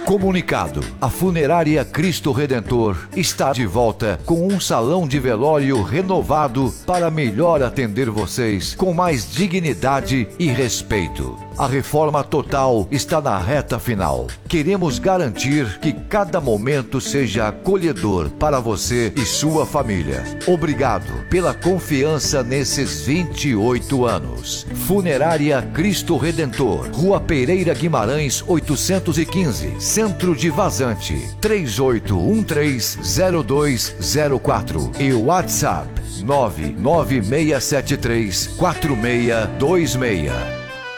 Comunicado: a Funerária Cristo Redentor está de volta com um salão de velório renovado para melhor atender vocês com mais dignidade e respeito. A reforma total está na reta final. Queremos garantir que cada momento seja acolhedor para você e sua família. Obrigado pela confiança nesses 28 anos. Funerária Cristo Redentor, Rua Pereira Guimarães, 815, Centro de Vazante, 38130204 e WhatsApp 996734626.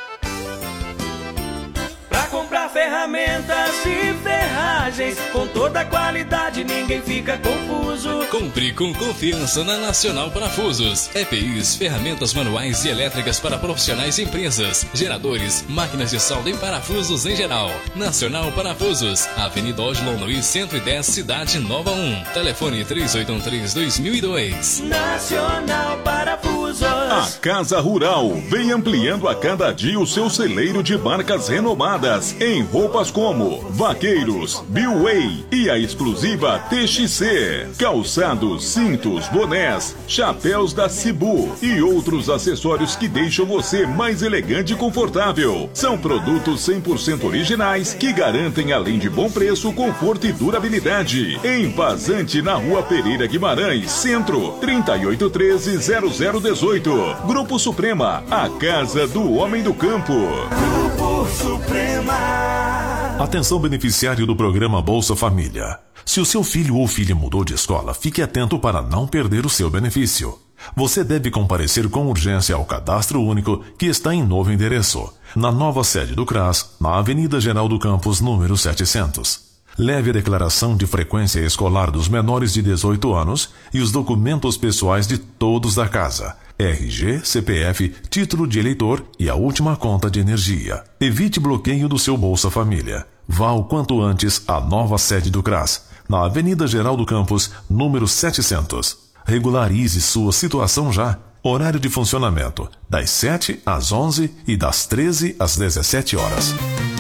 Ferramentas e ferragens com toda a qualidade, ninguém fica confuso. Compre com confiança na Nacional Parafusos. EPIs, ferramentas manuais e elétricas para profissionais e empresas, geradores, máquinas de solda e parafusos em geral. Nacional Parafusos, Avenida Oslo Luiz 110, Cidade Nova 1. Telefone 3813-2002. Nacional Parafusos. A Casa Rural vem ampliando a cada dia o seu celeiro de marcas renomadas em roupas como Vaqueiros, Billway e a exclusiva TXC. Calçados, cintos, bonés, chapéus da Cibu e outros acessórios que deixam você mais elegante e confortável. São produtos 100% originais que garantem, além de bom preço, conforto e durabilidade. Em Vazante, na Rua Pereira Guimarães, Centro, 3813-0018. Grupo Suprema, a casa do homem do campo. Grupo Suprema. Atenção, beneficiário do programa Bolsa Família. Se o seu filho ou filha mudou de escola, fique atento para não perder o seu benefício. Você deve comparecer com urgência ao Cadastro Único, que está em novo endereço, na nova sede do CRAS, na Avenida Geraldo Campos, número 700. Leve a declaração de frequência escolar dos menores de 18 anos e os documentos pessoais de todos da casa. RG, CPF, título de eleitor e a última conta de energia. Evite bloqueio do seu Bolsa Família. Vá o quanto antes à nova sede do CRAS, na Avenida Geraldo Campos, número 700. Regularize sua situação já. Horário de funcionamento, das 7 às 11 e das 13 às 17 horas.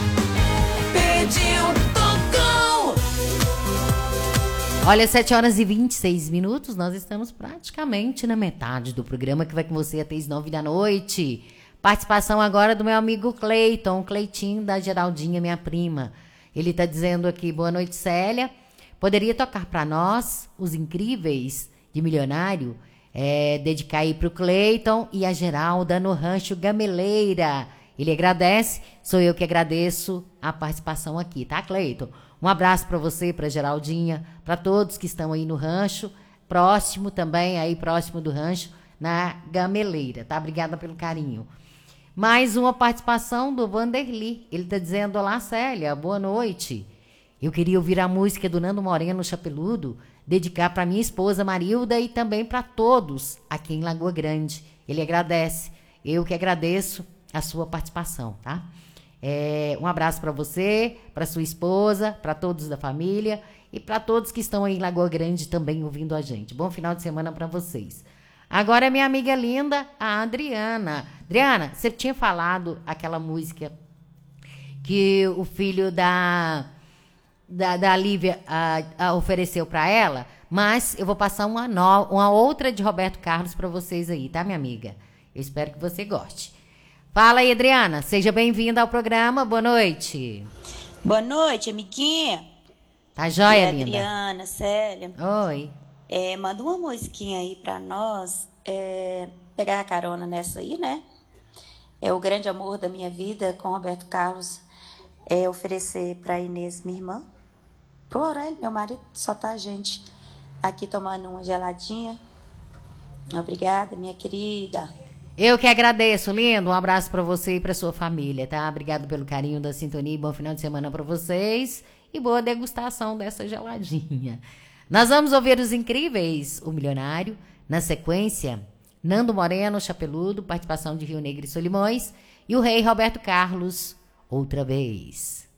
Olha, 7 horas e 26 minutos, nós estamos praticamente na metade do programa que vai com você até as 9 da noite. Participação agora do meu amigo Cleiton, Cleitinho da Geraldinha, minha prima. Ele está dizendo aqui, boa noite, Célia. Poderia tocar para nós, os incríveis de Milionário? Dedicar aí para o Cleiton e a Geralda no Rancho Gameleira. Ele agradece, sou eu que agradeço a participação aqui, tá, Cleiton? Um abraço para você, para Geraldinha, para todos que estão aí no rancho, próximo também, aí próximo do rancho, na Gameleira, tá? Obrigada pelo carinho. Mais uma participação do Vanderly. Ele tá dizendo, olá, Célia, boa noite. Eu queria ouvir a música do Nando Moreno Chapeludo, dedicar para minha esposa Marilda e também para todos aqui em Lagoa Grande. Ele agradece. Eu que agradeço a sua participação, tá? Um abraço para você, para sua esposa, para todos da família e para todos que estão aí em Lagoa Grande também ouvindo a gente. Bom final de semana para vocês. Agora minha amiga linda, a Adriana. Adriana, você tinha falado aquela música que o filho da Lívia ofereceu para ela, mas eu vou passar uma outra de Roberto Carlos para vocês aí, tá, minha amiga? Eu espero que você goste. Fala aí, Adriana. Seja bem-vinda ao programa. Boa noite. Boa noite, amiguinha. Tá joia, linda? Adriana, Célia. Oi. Manda uma musiquinha aí pra nós. Pegar a carona nessa aí, né? É O Grande Amor da Minha Vida, com Roberto Carlos. Oferecer pra Inês, minha irmã. Pro Aurélio, meu marido. Só tá a gente aqui tomando uma geladinha. Obrigada, minha querida. Eu que agradeço, lindo. Um abraço para você e para sua família, tá? Obrigado pelo carinho da sintonia. Bom final de semana para vocês e boa degustação dessa geladinha. Nós vamos ouvir os incríveis, o Milionário. Na sequência, Nando Moreno, Chapeludo, participação de Rio Negro e Solimões e o rei Roberto Carlos, outra vez.